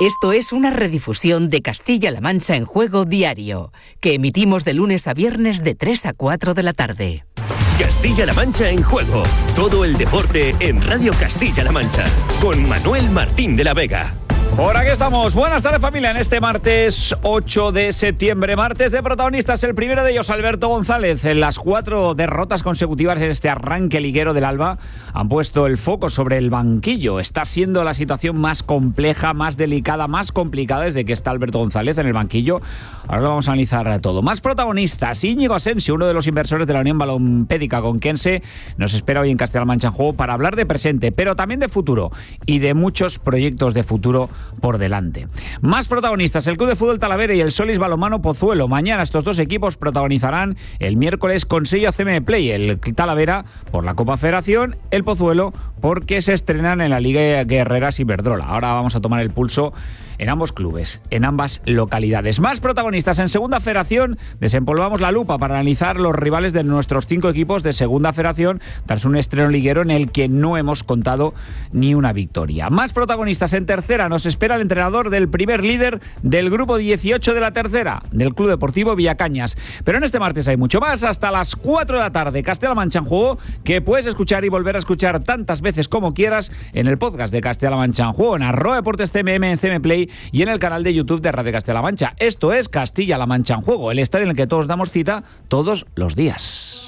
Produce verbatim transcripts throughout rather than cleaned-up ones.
Esto es una redifusión de Castilla-La Mancha en Juego diario, que emitimos de lunes a viernes de tres a cuatro de la tarde. Castilla-La Mancha en Juego. Todo el deporte en Radio Castilla-La Mancha. Con Manuel Martín de la Vega. Por aquí estamos. Buenas tardes, familia, en este martes ocho de septiembre. Martes de protagonistas, el primero de ellos, Alberto González. En las cuatro derrotas consecutivas en este arranque liguero del Alba han puesto el foco sobre el banquillo. Está siendo la situación más compleja, más delicada, más complicada desde que está Alberto González en el banquillo. Ahora lo vamos a analizar todo. Más protagonistas. Íñigo Asensio, uno de los inversores de la Unión Balompédica Conquense, nos espera hoy en Castilla-La Mancha en Juego para hablar de presente, pero también de futuro y de muchos proyectos de futuro por delante. Más protagonistas, el Club de Fútbol Talavera y el Solís Balonmano Pozuelo. Mañana estos dos equipos protagonizarán el miércoles Consejo C M Play, el Talavera por la Copa Federación, el Pozuelo porque se estrenan en la Liga Guerreras Iberdrola. Ahora vamos a tomar el pulso en ambos clubes, en ambas localidades. Más protagonistas en Segunda Federación. Desempolvamos la lupa para analizar los rivales de nuestros cinco equipos de Segunda Federación tras un estreno liguero en el que no hemos contado ni una victoria. Más protagonistas en Tercera. Nos espera el entrenador del primer líder del grupo dieciocho de la Tercera, del Club Deportivo Villacañas. Pero en este martes hay mucho más. Hasta las cuatro de la tarde, Castilla-La Mancha en Juego, que puedes escuchar y volver a escuchar tantas veces como quieras en el podcast de Castilla-La Mancha en Juego, en arroba deportes C M M, en C M Play y en el canal de YouTube de Radio Castilla-La Mancha. Esto es Castilla-La Mancha en Juego, el estadio en el que todos damos cita todos los días.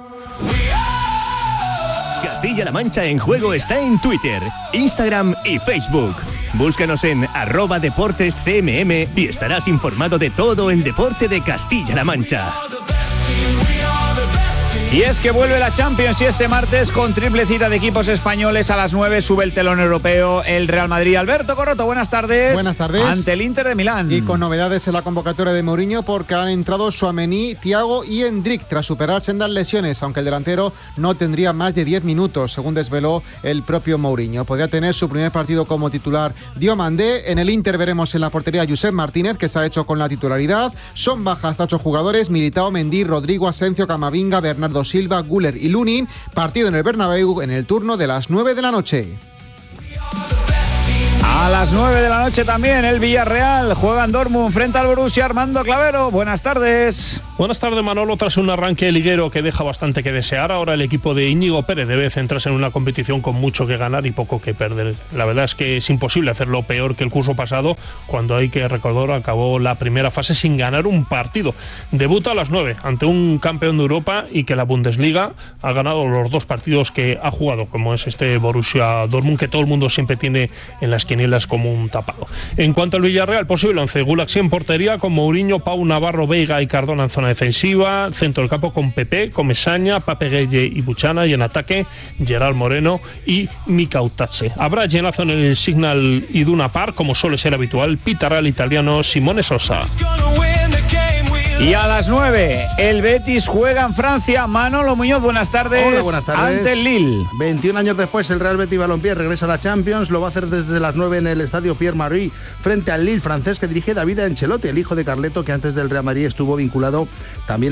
Castilla-La Mancha en Juego está en Twitter, Instagram y Facebook. Búscanos en arroba deportes C M M y estarás informado de todo el deporte de Castilla-La Mancha. Y es que vuelve la Champions y este martes con triple cita de equipos españoles a las nueve sube el telón europeo el Real Madrid. Alberto Corroto, buenas tardes. Buenas tardes. Ante el Inter de Milán. Y con novedades en la convocatoria de Mourinho porque han entrado Tchouaméni, Thiago y Endrick tras superar sendas lesiones, aunque el delantero no tendría más de diez minutos, según desveló el propio Mourinho. Podría tener su primer partido como titular Diomandé. En el Inter veremos en la portería Josep Martínez, que se ha hecho con la titularidad. Son bajas hasta ocho jugadores: Militao, Mendy, Rodrigo, Asensio, Camavinga, Bernardo Silva, Güler y Lunin. Partido en el Bernabéu en el turno de las nueve de la noche. A las nueve de la noche también el Villarreal juega en Dortmund frente al Borussia. Armando Clavero, buenas tardes. Buenas tardes, Manolo. Tras un arranque liguero que deja bastante que desear, ahora el equipo de Íñigo Pérez debe centrarse en una competición con mucho que ganar y poco que perder. La verdad es que es imposible hacerlo peor que el curso pasado, cuando hay que recordar acabó la primera fase sin ganar un partido. Debuta a las nueve ante un campeón de Europa y que la Bundesliga ha ganado los dos partidos que ha jugado, como es este Borussia Dortmund, que todo el mundo siempre tiene en las quinielas como un tapado. En cuanto al Villarreal, posible once: Gulaxi en portería con Mourinho, Pau, Navarro, Veiga y Cardona en zona defensiva, centro del campo con Pepe, Comesaña, Pape Gueye y Buchana, y en ataque Gerard Moreno y Mika Utache. Habrá llenazo en el Signal Iduna Park, como suele ser habitual, pitará el italiano Simone Sosa. Y a las nueve, el Betis juega en Francia. Manolo Muñoz, buenas tardes. Hola, buenas tardes. Ante el Lille. veintiún años después, el Real Betis Balompié regresa a la Champions. Lo va a hacer desde las nueve en el estadio Pierre-Marie, frente al Lille francés que dirige David Ancelotti, el hijo de Carleto, que antes del Real Madrid estuvo vinculado también